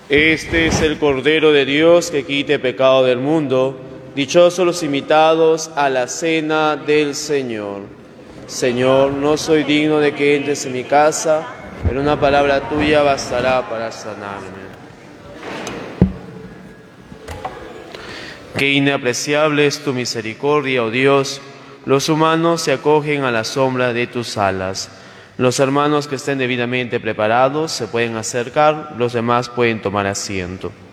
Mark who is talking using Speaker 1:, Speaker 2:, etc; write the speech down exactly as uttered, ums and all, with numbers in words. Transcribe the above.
Speaker 1: Este es el Cordero de Dios que quite el pecado del mundo. Dichosos los invitados a la cena del Señor. Señor, no soy digno de que entres en mi casa, pero una palabra tuya bastará para sanarme. Qué inapreciable es tu misericordia, oh Dios. Los humanos se acogen a la sombra de tus alas. Los hermanos que estén debidamente preparados se pueden acercar, los demás pueden tomar asiento.